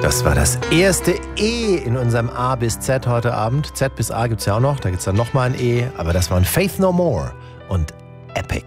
Das war das erste E in unserem A bis Z heute Abend. Z bis A gibt es ja auch noch, da gibt es dann nochmal ein E. Aber das waren Faith No More und Epic.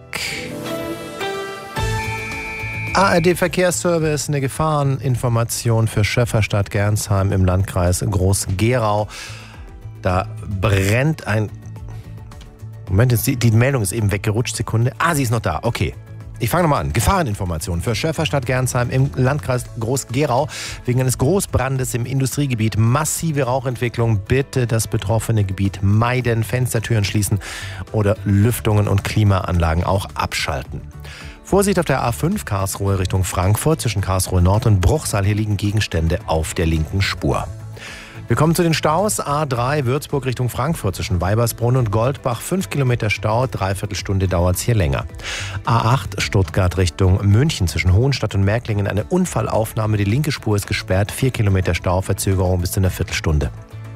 ARD Verkehrsservice, eine Gefahreninformation für Schöfferstadt Gernsheim im Landkreis Groß-Gerau. Da brennt ein... Moment, die Meldung ist eben weggerutscht, Sekunde. Sie ist noch da, okay. Ich fange nochmal an. Gefahreninformation für Schöfferstadt Gernsheim im Landkreis Groß-Gerau. Wegen eines Großbrandes im Industriegebiet. Massive Rauchentwicklung. Bitte das betroffene Gebiet meiden. Fenstertüren schließen oder Lüftungen und Klimaanlagen auch abschalten. Vorsicht auf der A5 Karlsruhe Richtung Frankfurt zwischen Karlsruhe Nord und Bruchsal. Hier liegen Gegenstände auf der linken Spur. Wir kommen zu den Staus. A3 Würzburg Richtung Frankfurt zwischen Weibersbrunn und Goldbach. 5 Kilometer Stau, Dreiviertelstunde dauert es hier länger. A8 Stuttgart Richtung München zwischen Hohenstadt und Märklingen. Eine Unfallaufnahme, die linke Spur ist gesperrt. 4 Kilometer Stau, Verzögerung bis zu einer Viertelstunde.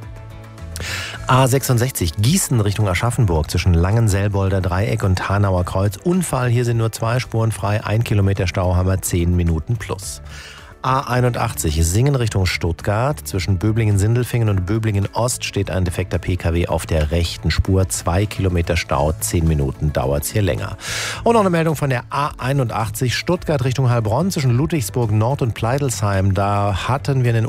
A66 Gießen Richtung Aschaffenburg zwischen Langenselbolder Dreieck und Hanauer Kreuz. Unfall, hier sind nur 2 Spuren frei. 1 Kilometer Stau haben wir 10 Minuten plus. A81 Singen Richtung Stuttgart. Zwischen Böblingen-Sindelfingen und Böblingen-Ost steht ein defekter PKW auf der rechten Spur. 2 Kilometer Stau, 10 Minuten dauert es hier länger. Und noch eine Meldung von der A81 Stuttgart Richtung Heilbronn zwischen Ludwigsburg Nord und Pleidelsheim. Da hatten wir einen